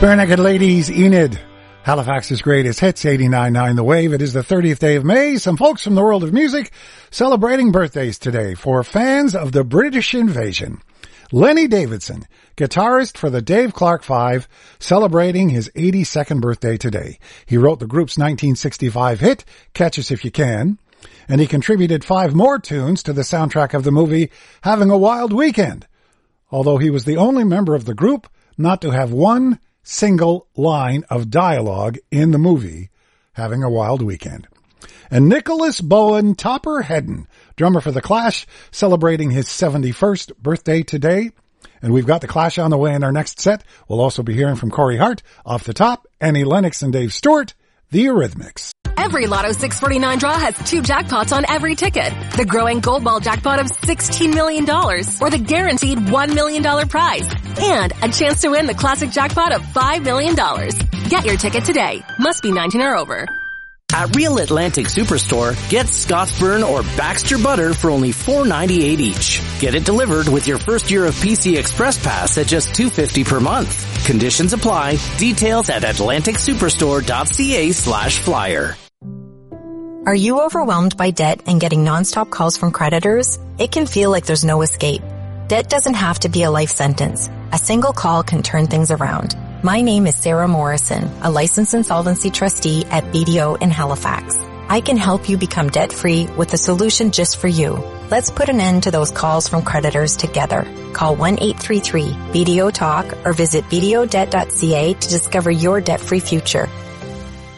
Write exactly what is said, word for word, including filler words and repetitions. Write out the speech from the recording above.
Barenaked Ladies, Enid. Halifax's greatest hits, eighty-nine point nine The Wave. It is the thirtieth day of May. Some folks from the world of music celebrating birthdays today for fans of the British Invasion. Lenny Davidson, guitarist for the Dave Clark Five, celebrating his eighty-second birthday today. He wrote the group's nineteen sixty-five hit, Catch Us If You Can, and he contributed five more tunes to the soundtrack of the movie Having a Wild Weekend, although he was the only member of the group not to have one single line of dialogue in the movie Having a Wild Weekend. And Nicholas Bowen Topper Hedden, drummer for The Clash, celebrating his seventy-first birthday today. And we've got The Clash on the way in our next set. We'll also be hearing from Corey Hart, Off the Top, Annie Lennox and Dave Stewart, The Eurythmics. Every Lotto six forty-nine draw has two jackpots on every ticket. The growing Gold Ball jackpot of sixteen million dollars or the guaranteed one million dollars prize. And a chance to win the classic jackpot of five million dollars. Get your ticket today. Must be nineteen or over. At Real Atlantic Superstore, get Scottsburn or Baxter butter for only four ninety-eight each. Get it delivered with your first year of P C Express Pass at just two fifty per month. Conditions apply. Details at atlantic superstore dot c a slash flyer. Are you overwhelmed by debt and getting nonstop calls from creditors? It can feel like there's no escape. Debt doesn't have to be a life sentence. A single call can turn things around. My name is Sarah Morrison, a licensed insolvency trustee at B D O in Halifax. I can help you become debt-free with a solution just for you. Let's put an end to those calls from creditors together. Call one eight three three B D O talk or visit b d o debt dot c a to discover your debt-free future.